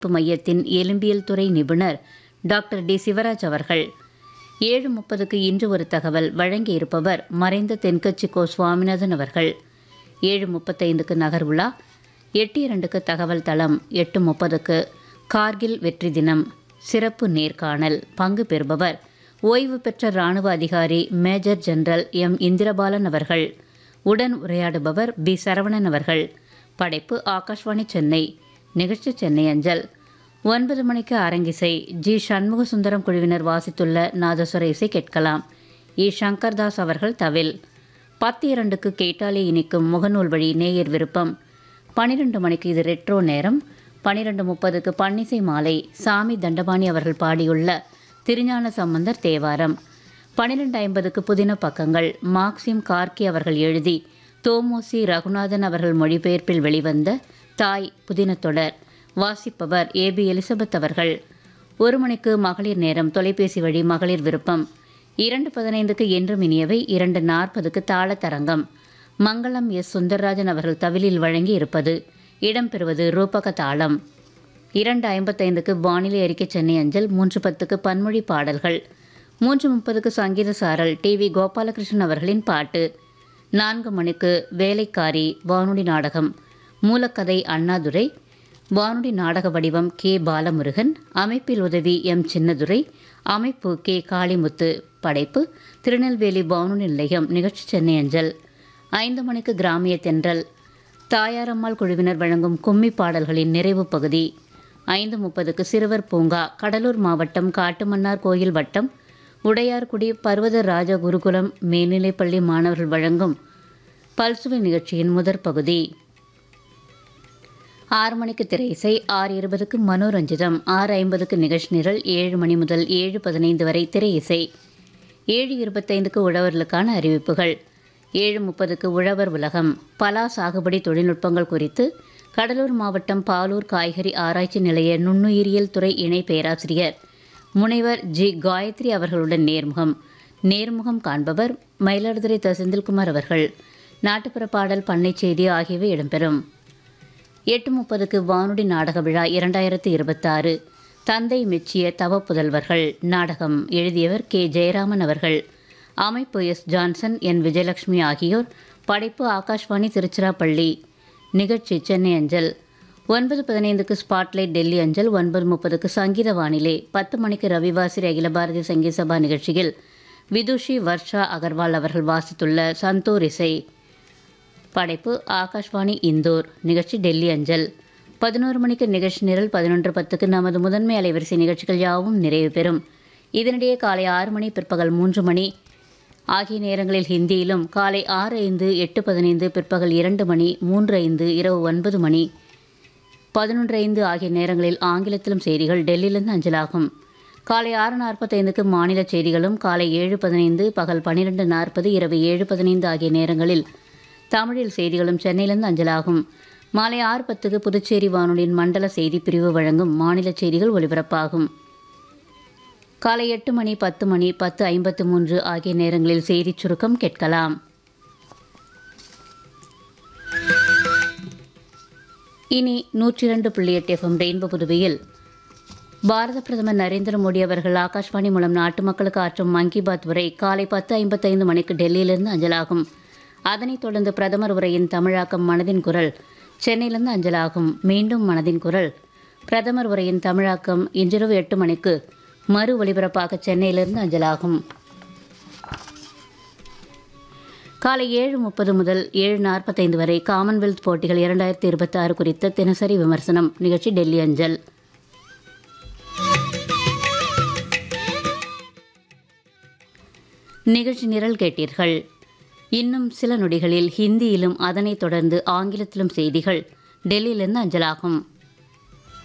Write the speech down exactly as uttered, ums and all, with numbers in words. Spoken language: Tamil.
மையத்தின் எலும்பியல் துறை நிபுணர் டாக்டர் டி சிவராஜ் அவர்கள். ஏழு முப்பதுக்கு இன்று ஒரு தகவல் வழங்கியிருப்பவர் மறைந்த தென்கட்சி கோ சுவாமிநாதன் அவர்கள். ஏழு முப்பத்தைந்துக்கு நகர் உலா, எட்டு இரண்டுக்கு தகவல் தளம், எட்டு முப்பதுக்கு கார்கில் வெற்றி தினம் சிறப்பு நேர்காணல். பங்கு பெறுபவர் ஓய்வு பெற்ற இராணுவ அதிகாரி மேஜர் ஜெனரல் எம் இந்திரபாலன் அவர்கள். உடன் உரையாடுபவர் பி சரவணன் அவர்கள். படைப்பு ஆகாஷ்வாணி சென்னை. நிகழ்ச்சி சென்னை அஞ்சல். ஒன்பது மணிக்கு அரங்கிசை. ஜி சண்முக சுந்தரம் குழுவினர் வாசித்துள்ள நாதஸ்வர இசை கேட்கலாம். இ சங்கர்தாஸ் அவர்கள் தவில். பத்து இரண்டுக்கு கேட்டாலே இனிக்கும் முகநூல் வழி நேயர் விருப்பம். பன்னிரெண்டு மணிக்கு இது ரெட்ரோ நேரம். பன்னிரெண்டு முப்பதுக்கு பன்னிசை மாலை. சாமி தண்டபாணி அவர்கள் பாடியுள்ள திருஞான சம்பந்தர் தேவாரம். பன்னிரெண்டு ஐம்பதுக்கு புதின பக்கங்கள். மார்க்சிம் கார்கி அவர்கள் எழுதி தோமோசி ரகுநாதன் அவர்கள் மொழிபெயர்ப்பில் வெளிவந்த தாய் புதின தொடர். வாசிப்பவர் ஏ பி எலிசபெத் அவர்கள். ஒரு மணிக்கு மகளிர் நேரம். தொலைபேசி வழி மகளிர் விருப்பம். இரண்டு பதினைந்துக்கு என்றும் இனியவை. இரண்டு நாற்பதுக்கு தாளத்தரங்கம். மங்களம் எஸ் சுந்தரராஜன் அவர்கள் தவிலில் வழங்கி இருப்பது. இடம்பெறுவது ரூபக தாளம். இரண்டு ஐம்பத்தைந்துக்கு வானிலை அறிக்கை சென்னை அஞ்சல். மூன்று பத்துக்கு பன்மொழி பாடல்கள். மூன்று முப்பதுக்கு சங்கீத சாரல். டி வி கோபாலகிருஷ்ணன் அவர்களின் பாட்டு. நான்கு மணிக்கு வேலைக்காரி வானொலி நாடகம். மூலக்கதை அண்ணாதுரை. வானொலி நாடக வடிவம் கே பாலமுருகன். அமைப்பில் உதவி எம் சின்னதுரை. அமைப்பு கே காளிமுத்து. படைப்பு திருநெல்வேலி வானொலி நிலையம். நிகழ்ச்சி சென்னை அஞ்சல். ஐந்து மணிக்கு கிராமிய தென்றல். தாயாரம்மாள் குழுவினர் வழங்கும் கும்மி பாடல்களின் நிறைவு பகுதி. ஐந்து முப்பதுக்கு சிறுவர் பூங்கா. கடலூர் மாவட்டம் காட்டுமன்னார் கோயில் வட்டம் உடையார்குடி பர்வத ராஜ குருகுலம் மேல்நிலைப்பள்ளி மாணவர்கள் வழங்கும் பல்சுவை நிகழ்ச்சியின் முதற் பகுதி. ஆறு மணிக்கு திரை இசை. ஆறு இருபதுக்கு மனோரஞ்சிதம். ஆறு ஐம்பதுக்கு நிகழ்ச்சி நிரல். ஏழு மணி முதல் ஏழு பதினைந்து வரை திரை இசை. ஏழு இருபத்தைந்துக்கு உழவர்களுக்கான அறிவிப்புகள். ஏழு முப்பதுக்கு உழவர் உலகம். பலா சாகுபடி தொழில்நுட்பங்கள் குறித்து கடலூர் மாவட்டம் பாலூர் காய்கறி ஆராய்ச்சி நிலைய நுண்ணுயிரியல் துறை இணை பேராசிரியர் முனைவர் ஜி காயத்ரி அவர்களுடன் நேர்முகம். நேர்முகம் காண்பவர் மயிலாடுதுறை த செந்தில்குமார் அவர்கள். நாட்டுப்புற பாடல், பண்ணை செய்தி ஆகியவை இடம்பெறும். எட்டு முப்பதுக்கு வானொலி நாடக விழா இரண்டாயிரத்து இருபத்தாறு. தந்தை மெச்சிய தவ புதல்வர்கள் நாடகம். எழுதியவர் கே ஜெயராமன் அவர்கள். அமைப்பு எஸ் ஜான்சன், என் விஜயலட்சுமி ஆகியோர். படைப்பு ஆகாஷ்வாணி திருச்சிராப்பள்ளி. நிகழ்ச்சி சென்னை அஞ்சல். ஒன்பது பதினைந்துக்கு ஸ்பாட்லைட் டெல்லி அஞ்சல். ஒன்பது முப்பதுக்கு சங்கீத வானிலை. பத்து மணிக்கு ரவிவாசிரி அகில பாரதிய சங்கீத சபா நிகழ்ச்சியில் விதுஷி வர்ஷா அகர்வால் அவர்கள் வாசித்துள்ள சந்தூர் இசை. படைப்பு ஆகாஷ்வாணி இந்தூர். நிகழ்ச்சி டெல்லி அஞ்சல். பதினோரு மணிக்கு நிகழ்ச்சி நிரல். பதினொன்று பத்துக்கு நமது முதன்மை அலைவரிசை நிகழ்ச்சிகள் யாவும் நிறைவு பெறும். இதனிடையே காலை ஆறு மணி, பிற்பகல் மூன்று மணி ஆகிய நேரங்களில் ஹிந்தியிலும், காலை ஆறு ஐந்து, எட்டு பதினைந்து, பிற்பகல் இரண்டு மணி, மூன்று ஐந்து, இரவு ஒன்பது மணி, பதினொன்று ஐந்து ஆகிய நேரங்களில் ஆங்கிலத்திலும் செய்திகள் டெல்லியிலிருந்து அஞ்சலாகும். காலை ஆறு நாற்பத்தைந்துக்கு மாநில செய்திகளும், காலை ஏழு பதினைந்து, பகல் பன்னிரெண்டு நாற்பது, இரவு ஏழு பதினைந்து ஆகிய நேரங்களில் தமிழில் செய்திகளும் சென்னையிலிருந்து அஞ்சலாகும். மாலை ஆறு பத்துக்கு புதுச்சேரி வானொலியின் மண்டல செய்தி பிரிவு வழங்கும் மாநில செய்திகள் ஒலிபரப்பாகும். காலை எட்டு மணி, பத்து மணி, பத்து ஐம்பத்து மூன்று ஆகிய நேரங்களில் செய்திச் சுருக்கம் கேட்கலாம். இனி நூற்றி இரண்டு புள்ளி எட்டு எஃப்எம் ரெயின்போ புதுவையில் பாரத பிரதமர் நரேந்திர மோடி அவர்கள் ஆகாஷ்வாணி மூலம் நாட்டு மக்களுக்கு ஆற்றும் மன் கி பாத் உரை காலை பத்து ஐம்பத்தைந்து மணிக்கு டெல்லியிலிருந்து அஞ்சலாகும். அதனைத் தொடர்ந்து பிரதமர் உரையின் தமிழாக்கம் மனதின் குரல் சென்னையிலிருந்து அஞ்சலாகும். மீண்டும் மனதின் குரல் பிரதமர் உரையின் தமிழாக்கம் இன்றிரவு எட்டு மணிக்கு மறு ஒலிபரப்பாக சென்னையிலிருந்து அஞ்சலாகும். காலை ஏழு முப்பது முதல் ஏழு நாற்பத்தைந்து வரை காமன்வெல்த் போட்டிகள் இரண்டாயிரத்தி இருபத்தி ஆறு குறித்த தினசரி விமர்சனம் நிகழ்ச்சி டெல்லி அஞ்சல். நிகழ்ச்சி நிரல் கேட்டீர்கள். இன்னும் சில நொடிகளில் ஹிந்தியிலும் அதனைத் தொடர்ந்து ஆங்கிலத்திலும் செய்திகள் டெல்லியிலிருந்து அஞ்சலாகும்.